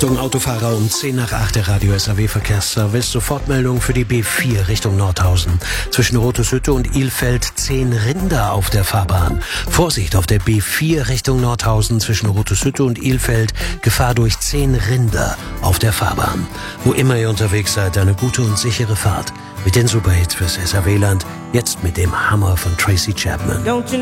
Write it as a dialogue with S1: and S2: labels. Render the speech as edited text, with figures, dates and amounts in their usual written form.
S1: Achtung, Autofahrer, um 10 nach 8 der Radio SAW Verkehrsservice. Sofortmeldung für die B4 Richtung Nordhausen. Zwischen Roteshütte und Ilfeld 10 Rinder auf der Fahrbahn. Vorsicht auf der B4 Richtung Nordhausen zwischen Roteshütte und Ilfeld. Gefahr durch 10 Rinder auf der Fahrbahn. Wo immer ihr unterwegs seid, eine gute und sichere Fahrt. Mit den Superhits fürs SAW-Land. Jetzt mit dem Hammer von Tracy Chapman.